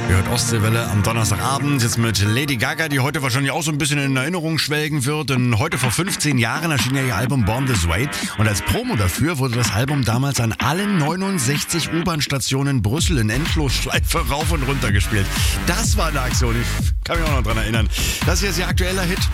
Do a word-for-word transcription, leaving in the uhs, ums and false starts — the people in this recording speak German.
Ihr hört Ostseewelle am Donnerstagabend, jetzt mit Lady Gaga, die heute wahrscheinlich auch so ein bisschen in Erinnerung schwelgen wird. Denn heute vor fünfzehn Jahren erschien ja ihr Album Born This Way. Und als Promo dafür wurde das Album damals an allen neunundsechzig U-Bahn-Stationen in Brüssel in Endlosschleife rauf und runter gespielt. Das war eine Aktion, ich kann mich auch noch dran erinnern. Das hier ist ihr aktueller Hit.